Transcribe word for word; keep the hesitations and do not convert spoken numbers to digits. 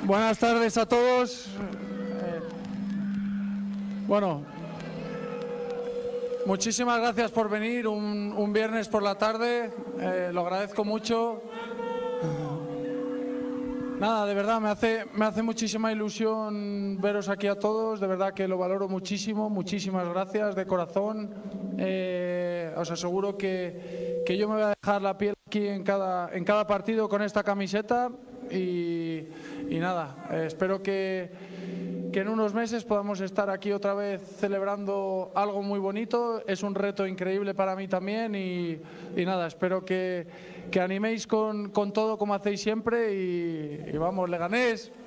Buenas tardes a todos. Eh, bueno, muchísimas gracias por venir un, un viernes por la tarde. Eh, lo agradezco mucho. Nada, de verdad, me hace, me hace muchísima ilusión veros aquí a todos. De verdad que lo valoro muchísimo. Muchísimas gracias de corazón. Eh, os aseguro que, que yo me voy a dejar la piel aquí en cada, en cada partido con esta camiseta. Y, y nada, eh, espero que, que en unos meses podamos estar aquí otra vez celebrando algo muy bonito. Es un reto increíble para mí también y, y nada, espero que, que animéis con, con todo como hacéis siempre y, y vamos, Leganés.